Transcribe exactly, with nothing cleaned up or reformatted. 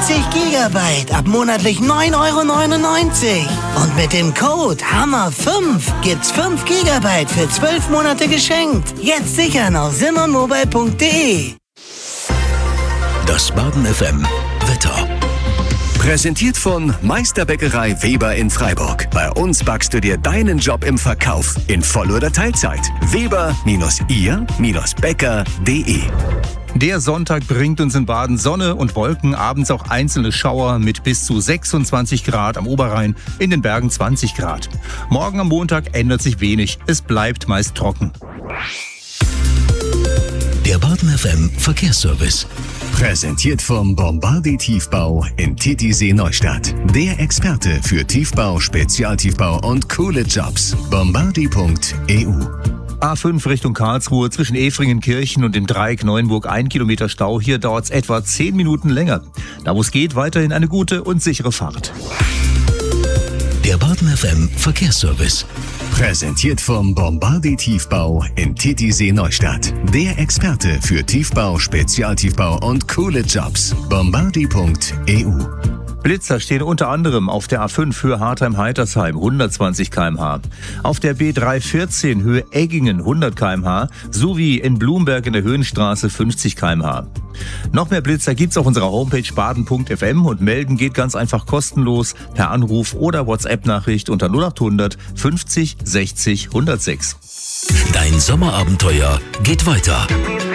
vierzig Gigabyte ab monatlich neun Euro neunundneunzig. Und mit dem Code Hammer fünf gibt's fünf Gigabyte für zwölf Monate geschenkt. Jetzt sichern auf simmermobile punkt de. Das Baden F M Wetter. Präsentiert von Meisterbäckerei Weber in Freiburg. Bei uns backst du dir deinen Job im Verkauf in Voll- oder Teilzeit. Weber ihr Bäcker punkt de. Der Sonntag bringt uns in Baden Sonne und Wolken, abends auch einzelne Schauer mit bis zu sechsundzwanzig Grad am Oberrhein, in den Bergen zwanzig Grad. Morgen am Montag ändert sich wenig, es bleibt meist trocken. Der Baden F M Verkehrsservice. Präsentiert vom Bombardier Tiefbau in Titisee Neustadt. Der Experte für Tiefbau, Spezialtiefbau und coole Jobs. bombardier punkt e u. A fünf Richtung Karlsruhe zwischen Efringenkirchen und dem Dreieck Neuenburg ein Kilometer Stau. Hier dauert es etwa zehn Minuten länger. Da wo es geht, weiterhin eine gute und sichere Fahrt. Der Baden F M Verkehrsservice. Präsentiert vom Bombardier Tiefbau in Titisee Neustadt. Der Experte für Tiefbau, Spezialtiefbau und coole Jobs. bombardier punkt e u. Blitzer stehen unter anderem auf der A fünf Höhe Hartheim-Heitersheim hundertzwanzig Kilometer pro Stunde, auf der B dreihundertvierzehn Höhe Eggingen hundert Kilometer pro Stunde sowie in Blumberg in der Höhenstraße fünfzig Kilometer pro Stunde. Noch mehr Blitzer gibt's auf unserer Homepage baden punkt f m und melden geht ganz einfach kostenlos per Anruf oder WhatsApp-Nachricht unter null acht hundert fünfzig sechzig hundertsechs. Dein Sommerabenteuer geht weiter.